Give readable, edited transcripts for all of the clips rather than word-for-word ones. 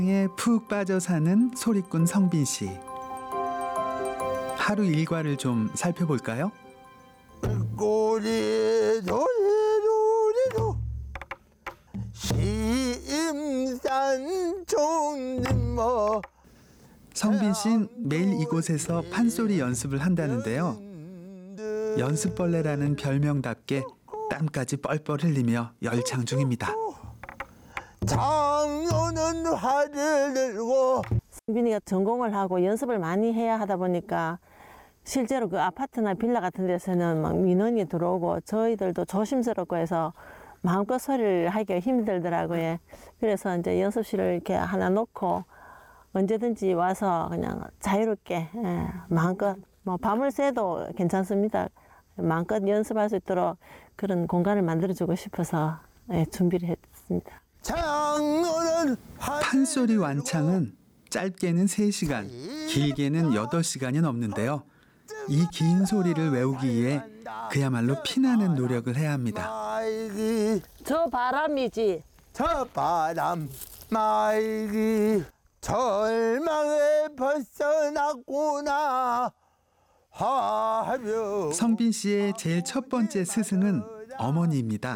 에 푹 빠져 사는 소리꾼 성빈 씨. 하루 일과를 좀 살펴볼까요? 꼬리도 심산 종림모. 성빈 씨는 매일 이곳에서 판소리 연습을 한다는데요. 연습벌레라는 별명답게 땀까지 뻘뻘 흘리며 열창 중입니다. 장로는 활을 들고. 성빈이가 전공을 하고 연습을 많이 해야 하다 보니까 실제로 그 아파트나 빌라 같은 데서는 막 민원이 들어오고 저희들도 조심스럽고 해서 마음껏 소리를 하기가 힘들더라고요. 그래서 이제 연습실을 이렇게 하나 놓고 언제든지 와서 그냥 자유롭게 마음껏 뭐 밤을 새도 괜찮습니다. 마음껏 연습할 수 있도록 그런 공간을 만들어주고 싶어서 준비를 했습니다. 판소리 완창은 짧게는 3시간, 길게는 8시간이 넘는데요. 이 긴 소리를 외우기 위해 그야말로 피나는 노력을 해야 합니다. 저 바람이지. 저 바람 말기 절망에 벗어났구나 하며. 성빈 씨의 제일 첫 번째 스승은 어머니입니다.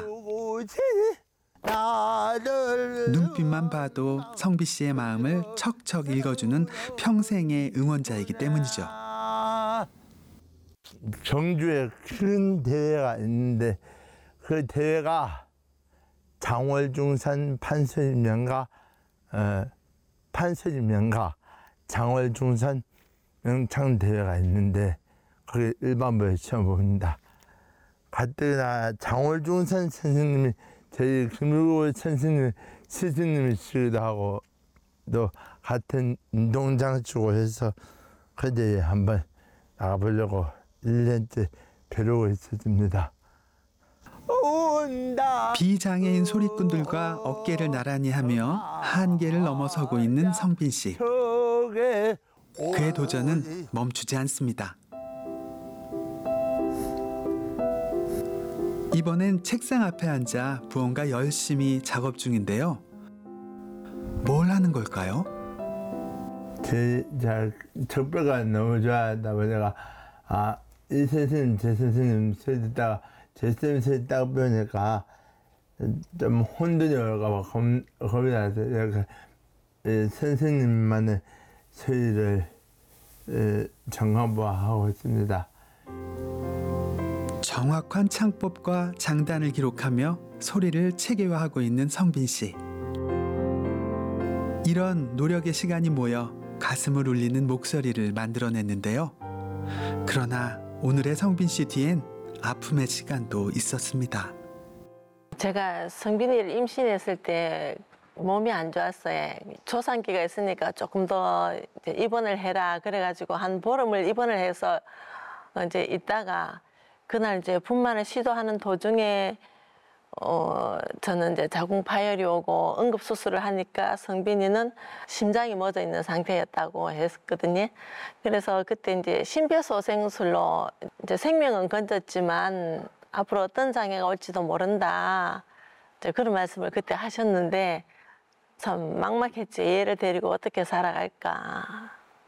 눈빛만 봐도 성빈 씨의 마음을 척척 읽어주는 평생의 응원자이기 때문이죠. 경주에 큰 대회가 있는데 그 대회가 장월중산 판소리명가 장월중산 명창 대회가 있는데 거기 일반부에 시험 봅니다. 가뜩이나 장월중산 선생님이 저희 금일고 선생님 스승님이시기도 하고 또 같은 운동장 주고 해서 그 대회에 한번 나가보려고 1년째 벼르고 있었습니다. 비장애인 소리꾼들과 어깨를 나란히 하며 한계를 넘어서고 있는 성빈 씨. 그의 도전은 멈추지 않습니다. 이번엔 책상 앞에 앉아 무언가 열심히 작업 중인데요. 뭘 하는 걸까요? 제 척배가 너무 좋아하다 보니까 이 선생님 제 선생님 서 있다가 제 선생님 서 있다가 보니까 좀 혼돈이 올까 봐 겁이 나서 이렇게 선생님만의 소리를 정화하고 있습니다. 정확한 창법과 장단을 기록하며 소리를 체계화하고 있는 성빈 씨. 이런 노력의 시간이 모여 가슴을 울리는 목소리를 만들어냈는데요. 그러나 오늘의 성빈 씨 뒤엔 아픔의 시간도 있었습니다. 제가 성빈이를 임신했을 때 몸이 안 좋았어요. 초산기가 있으니까 조금 더 이제 입원을 해라. 그래가지고 한 보름을 입원을 해서 이제 있다가 그날 이제 분만을 시도하는 도중에 저는 이제 자궁 파열이 오고 응급 수술을 하니까 성빈이는 심장이 멎어 있는 상태였다고 했거든요. 그래서 그때 이제 심폐소생술로 이제 생명은 건졌지만 앞으로 어떤 장애가 올지도 모른다. 이제 그런 말씀을 그때 하셨는데 참 막막했지. 얘를 데리고 어떻게 살아갈까.